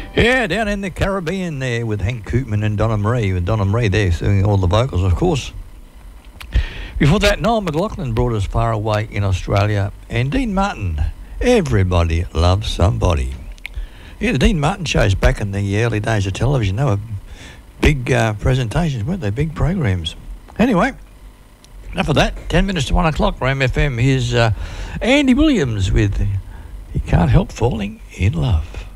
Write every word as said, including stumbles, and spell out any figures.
Yeah, down in the Caribbean there with Hank Koopman and Donna Marie, with Donna Marie there singing all the vocals, of course. Before that, Noel McLaughlin brought us Far Away in Australia, and Dean Martin, Everybody Loves Somebody. Yeah, the Dean Martin shows back in the early days of television, they were big uh, presentations, weren't they? Big programs. Anyway, enough of that. Ten minutes to one o'clock, Ram F M. Here's uh, Andy Williams with You Can't Help Falling in Love.